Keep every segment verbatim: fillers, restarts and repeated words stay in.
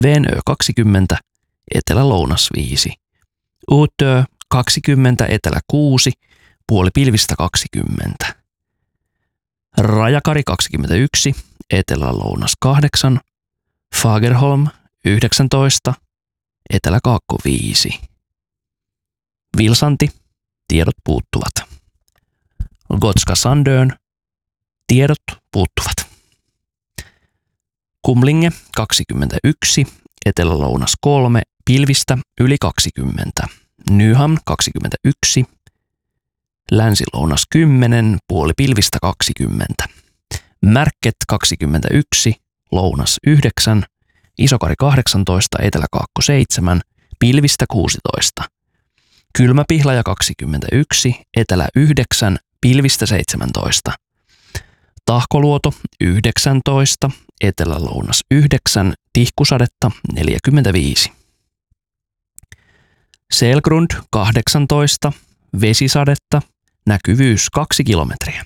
Venö kaksikymmentä, etelä-lounas viisi. Uutö kaksikymmentä, etelä kuusi, puoli pilvistä kaksikymmentä. Rajakari kaksikymmentäyksi, etelä-lounas kahdeksan. Fagerholm yhdeksäntoista, etelä-kaakko viisi. Vilsanti, tiedot puuttuvat. Gotska Sandön, tiedot puuttuvat. Kumlinge kaksikymmentäyksi, etelä-lounas kolme, pilvistä yli kaksikymmentä. Nyham kaksikymmentäyksi, länsi-lounas kymmenen, puoli pilvistä kaksikymmentä. Märket kaksikymmentäyksi, lounas yhdeksän, Isokari kahdeksantoista, etelä-kaakko seitsemän, pilvistä kuusitoista. Kylmäpihlaja kaksikymmentäyksi, etelä yhdeksän, pilvistä seitsemäntoista. Tahkoluoto yhdeksäntoista, etelä-lounas yhdeksän, tihkusadetta neljäkymmentäviisi. Selgrund kahdeksantoista, vesisadetta, näkyvyys kaksi kilometriä.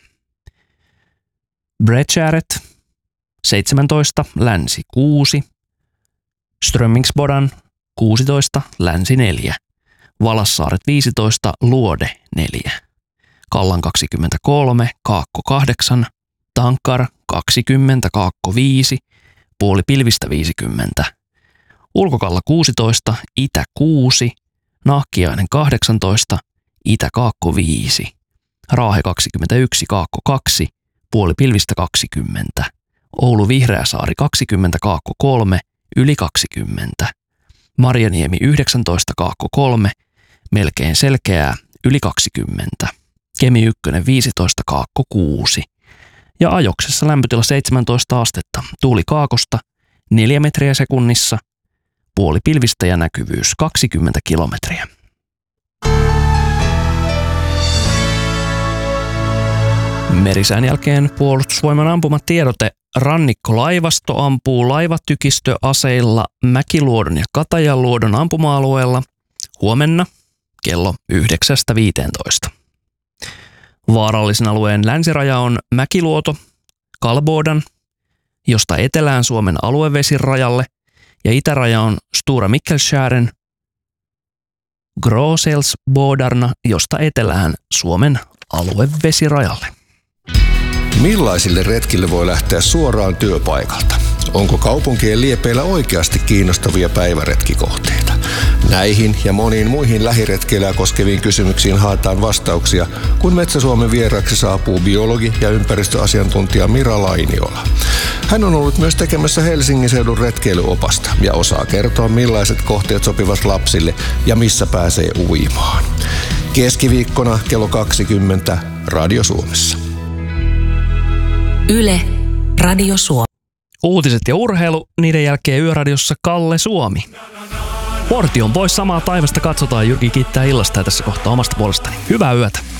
Breckäret seitsemäntoista, länsi kuusi, Strömmingsbodan kuusitoista, länsi neljä, Valassaaret viisitoista, luode neljä, Kallan kaksikymmentäkolme, kaakko kahdeksan, Tankar kaksikymmentä, kaakko viisi, puoli pilvistä viisikymmentä, Ulkokalla kuusitoista, itä kuusi, Nahkiainen kahdeksantoista, itä kaakko viisi, Raahe kaksikymmentäyksi, kaakko kaksi, puoli pilvistä kaksikymmentä, Oulu Vihreäsaari kaksikymmentä, kaakko kolme, yli kaksikymmentä, Marjaniemi yhdeksäntoista, kaakko kolme, melkein selkeää, yli kaksikymmentä, Kemi yksi viisitoista, kaakko kuusi. Ja Ajoksessa lämpötila seitsemäntoista astetta, tuuli kaakosta neljä metriä sekunnissa, puoli pilvistä ja näkyvyys kaksikymmentä kilometriä. Merisään jälkeen Puolustusvoiman ampumatiedote. Rannikkolaivasto ampuu laivatykistöaseilla Mäkiluodon ja Katajanluodon ampuma-alueella huomenna kello yhdeksästä viiteentoista. Vaarallisen alueen länsiraja on Mäkiluoto, Kalbodan, josta etelään Suomen aluevesirajalle, ja itäraja on Stora Mikkelskären, Gråselsbodarna, josta etelään Suomen aluevesirajalle. Millaisille retkille voi lähteä suoraan työpaikalta? Onko kaupunkien liepeillä oikeasti kiinnostavia päiväretkikohteita? Näihin ja moniin muihin lähiretkeilyä koskeviin kysymyksiin haetaan vastauksia, kun Metsä-Suomen vieraaksi saapuu biologi ja ympäristöasiantuntija Mira Lainiola. Hän on ollut myös tekemässä Helsingin seudun retkeilyopasta ja osaa kertoa, millaiset kohteet sopivat lapsille ja missä pääsee uimaan. Keskiviikkona kello kaksikymmentä Radio Suomessa. Yle, Radio Suomi. Uutiset ja urheilu, niiden jälkeen Yöradiossa Kalle Suomi. Portti on pois, samaa taivasta katsotaan. Jyrki kiittää illasta ja tässä kohtaa omasta puolestani. Hyvää yötä.